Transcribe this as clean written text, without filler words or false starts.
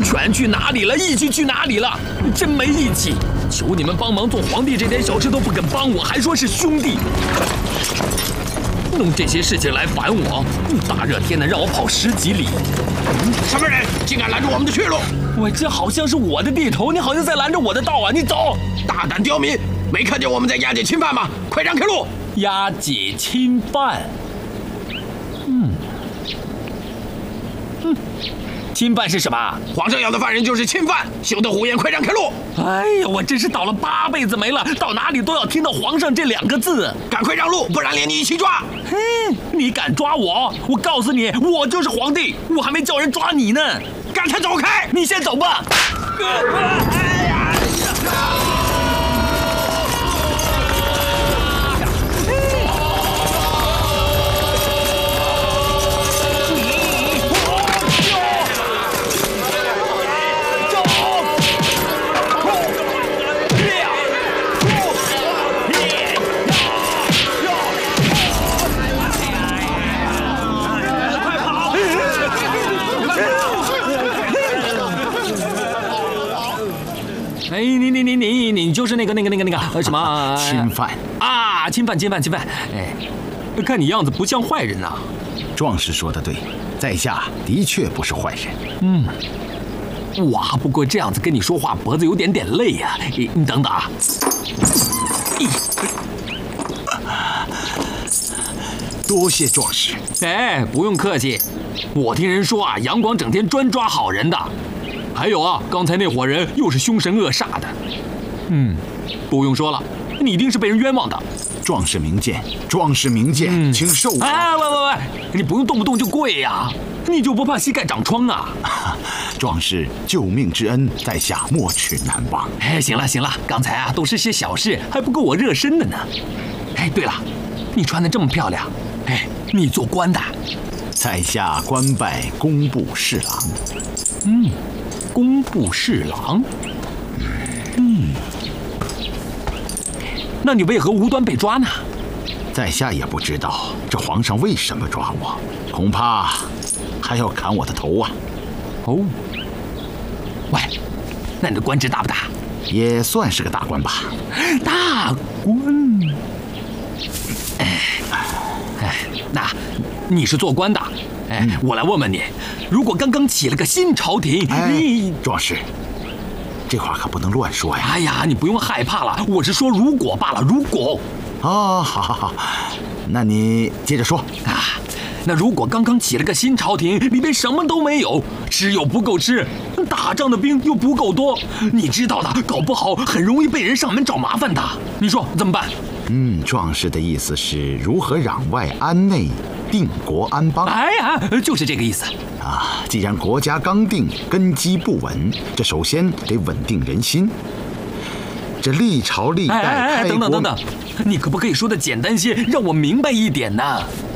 权去哪里了？义气去哪里了？真没义气！求你们帮忙做皇帝，这点小事都不肯帮我，还说是兄弟，弄这些事情来烦我。大热天的让我跑10几里， 什么人竟敢拦住我们的去路？ 喂，这好像是我的地头，你好像在拦着我的道啊！你走！ 大胆刁民，没看见我们在押解侵犯吗？快让开路！ 押解侵犯。侵犯是什么？ 皇上要的犯人就是侵犯，休得胡言！快让开路！ 哎呀，我真是倒了8辈子霉了，到哪里都要听到皇上这2个字。 赶快让路，不然连你一起抓！ 哼，你敢抓我？我告诉你，我就是皇帝，我还没叫人抓你呢。 赶他走开！ 你先走吧。哎呀！哎，你就是那个什么侵犯啊？侵犯！哎，看你样子不像坏人呐。 壮士说的对，在下的确不是坏人。 哇，不过这样子跟你说话，脖子有点累呀。你等等啊。 多谢壮士。 哎，不用客气。我听人说啊，杨广整天专抓好人的。还有啊，刚才那伙人又是凶神恶煞的。不用说了，你一定是被人冤枉的。 壮士明鉴，请受罚。 哎，喂，你不用动不动就跪呀，你就不怕膝盖长疮啊？ 壮士救命之恩，在下没齿难忘。 哎，行了，刚才啊都是些小事，还不够我热身的呢。哎，对了，你穿得这么漂亮，哎，你做官的？ 在下官拜工部侍郎。 工部侍郎。那你为何无端被抓呢？ 在下也不知道这皇上为什么抓我，恐怕还要砍我的头啊！ 哦，喂，那你的官职大不大？ 也算是个大官吧。 大官。那你是做官的？我来问问你，如果刚刚起了个新朝廷，你壮士，这话可不能乱说呀！ 哎呀，你不用害怕了，我是说如果罢了，如果。 好，那你接着说啊。那如果刚刚起了个新朝廷，里边什么都没有，吃又不够吃，打仗的兵又不够多，你知道的，搞不好很容易被人上门找麻烦的。你说怎么办？ 壮士的意思是如何攘外安内，定国安邦。 哎呀，就是这个意思啊！既然国家刚定，根基不稳，这首先得稳定人心。这历朝历代开国， 等等，你可不可以说的简单些，让我明白一点呢？